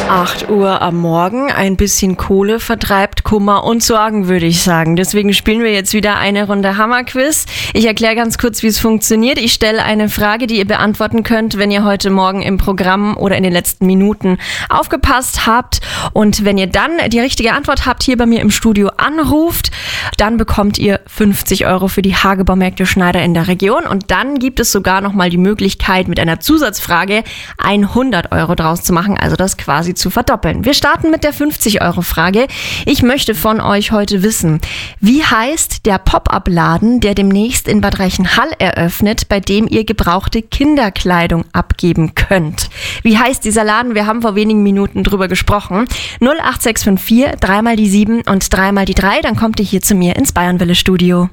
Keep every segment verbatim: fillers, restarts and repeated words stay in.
acht Uhr am Morgen. Ein bisschen Kohle vertreibt Kummer und Sorgen, würde ich sagen. Deswegen spielen wir jetzt wieder eine Runde Hammerquiz. Ich erkläre ganz kurz, wie es funktioniert. Ich stelle eine Frage, die ihr beantworten könnt, wenn ihr heute Morgen im Programm oder in den letzten Minuten aufgepasst habt. Und wenn ihr dann die richtige Antwort habt, hier bei mir im Studio anruft, dann bekommt ihr fünfzig Euro für die Hagebaumärkte Schneider in der Region. Und dann gibt es sogar nochmal die Möglichkeit, mit einer Zusatzfrage hundert Euro draus zu machen, also das quasi zu verdoppeln. Wir starten mit der fünfzig Euro Frage. Ich möchte von euch heute wissen, wie heißt der Pop-up-Laden, der demnächst in Bad Reichenhall eröffnet, bei dem ihr gebrauchte Kinderkleidung abgeben könnt? Wie heißt dieser Laden? Wir haben vor wenigen Minuten drüber gesprochen. null acht sechs fünf vier, dreimal die sieben und dreimal die drei, dann kommt ihr hier zu mir ins Bayernwelle-Studio.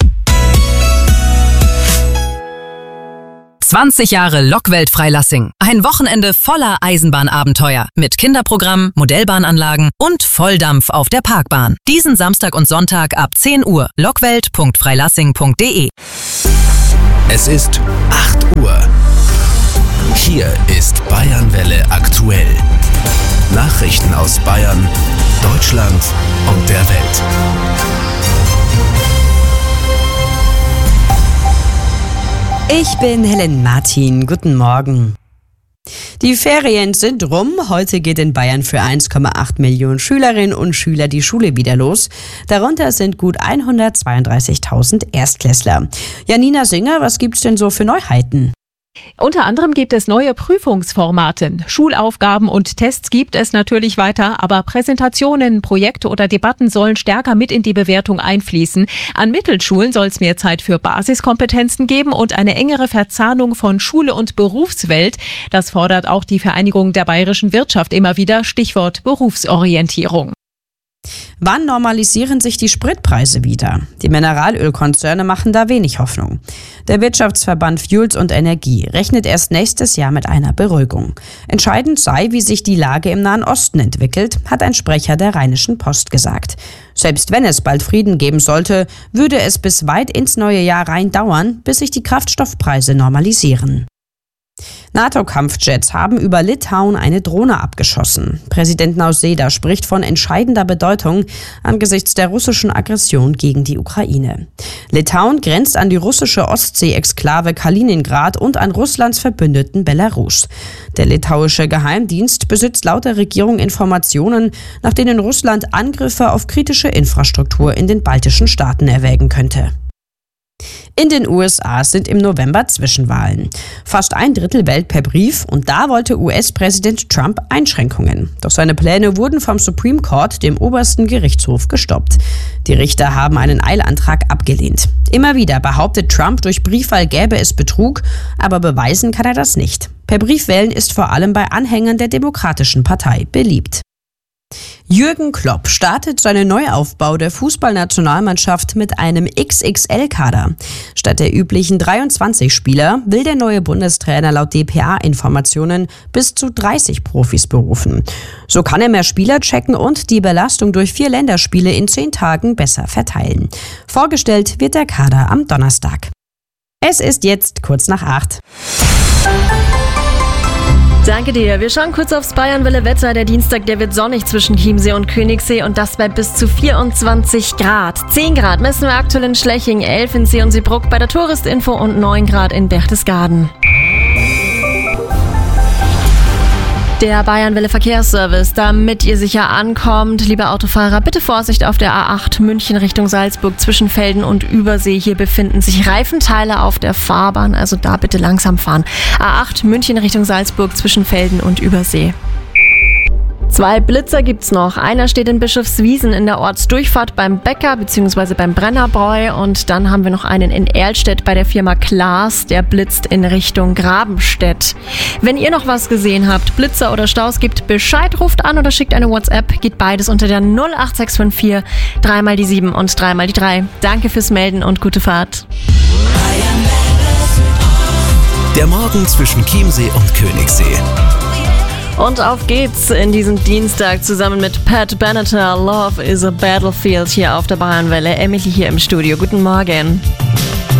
zwanzig Jahre Lokwelt Freilassing. Ein Wochenende voller Eisenbahnabenteuer. Mit Kinderprogramm, Modellbahnanlagen und Volldampf auf der Parkbahn. Diesen Samstag und Sonntag ab zehn Uhr. lockwelt punkt freilassing punkt de. Es ist acht Uhr. Hier ist Bayernwelle aktuell. Nachrichten aus Bayern, Deutschland und der Welt. Ich bin Helen Martin. Guten Morgen. Die Ferien sind rum. Heute geht in Bayern für eins Komma acht Millionen Schülerinnen und Schüler die Schule wieder los. Darunter sind gut hundertzweiunddreißigtausend Erstklässler. Janina Singer, was gibt's denn so für Neuheiten? Unter anderem gibt es neue Prüfungsformate. Schulaufgaben und Tests gibt es natürlich weiter, aber Präsentationen, Projekte oder Debatten sollen stärker mit in die Bewertung einfließen. An Mittelschulen soll es mehr Zeit für Basiskompetenzen geben und eine engere Verzahnung von Schule und Berufswelt. Das fordert auch die Vereinigung der bayerischen Wirtschaft immer wieder, Stichwort Berufsorientierung. Wann normalisieren sich die Spritpreise wieder? Die Mineralölkonzerne machen da wenig Hoffnung. Der Wirtschaftsverband Fuels und Energie rechnet erst nächstes Jahr mit einer Beruhigung. Entscheidend sei, wie sich die Lage im Nahen Osten entwickelt, hat ein Sprecher der Rheinischen Post gesagt. Selbst wenn es bald Frieden geben sollte, würde es bis weit ins neue Jahr rein dauern, bis sich die Kraftstoffpreise normalisieren. NATO-Kampfjets haben über Litauen eine Drohne abgeschossen. Präsident Nausėda spricht von entscheidender Bedeutung angesichts der russischen Aggression gegen die Ukraine. Litauen grenzt an die russische Ostsee-Exklave Kaliningrad und an Russlands Verbündeten Belarus. Der litauische Geheimdienst besitzt laut der Regierung Informationen, nach denen Russland Angriffe auf kritische Infrastruktur in den baltischen Staaten erwägen könnte. In den U S A sind im November Zwischenwahlen. Fast ein Drittel wählt per Brief und da wollte U S-Präsident Trump Einschränkungen. Doch seine Pläne wurden vom Supreme Court, dem obersten Gerichtshof, gestoppt. Die Richter haben einen Eilantrag abgelehnt. Immer wieder behauptet Trump, durch Briefwahl gäbe es Betrug, aber beweisen kann er das nicht. Per Briefwählen ist vor allem bei Anhängern der Demokratischen Partei beliebt. Jürgen Klopp startet seinen Neuaufbau der Fußballnationalmannschaft mit einem X X L-Kader. Statt der üblichen dreiundzwanzig Spieler will der neue Bundestrainer laut D P A-Informationen bis zu dreißig Profis berufen. So kann er mehr Spieler checken und die Belastung durch vier Länderspiele in zehn Tagen besser verteilen. Vorgestellt wird der Kader am Donnerstag. Es ist jetzt kurz nach acht. Danke dir. Wir schauen kurz aufs Bayernwelle-Wetter. Der Dienstag, der wird sonnig zwischen Chiemsee und Königssee und das bei bis zu vierundzwanzig Grad. zehn Grad messen wir aktuell in Schleching, elf in See und Seebruck bei der Touristinfo und neun Grad in Berchtesgaden. Der Bayernwelle Verkehrsservice, damit ihr sicher ankommt. Liebe Autofahrer, bitte Vorsicht auf der A acht München Richtung Salzburg zwischen Velden und Übersee. Hier befinden sich Reifenteile auf der Fahrbahn, also da bitte langsam fahren. A acht München Richtung Salzburg zwischen Velden und Übersee. Zwei Blitzer gibt's noch. Einer steht in Bischofswiesen in der Ortsdurchfahrt beim Bäcker bzw. beim Brennerbräu und dann haben wir noch einen in Erlstedt bei der Firma Klaas, der blitzt in Richtung Grabenstedt. Wenn ihr noch was gesehen habt, Blitzer oder Staus, gebt Bescheid, ruft an oder schickt eine WhatsApp, geht beides unter der null acht sechs fünf vier, dreimal die sieben und dreimal die drei. Danke fürs Melden und gute Fahrt. Der Morgen zwischen Chiemsee und Königssee. Und auf geht's in diesem Dienstag zusammen mit Pat Benatar. Love is a Battlefield hier auf der Bayernwelle. Emily hier im Studio. Guten Morgen.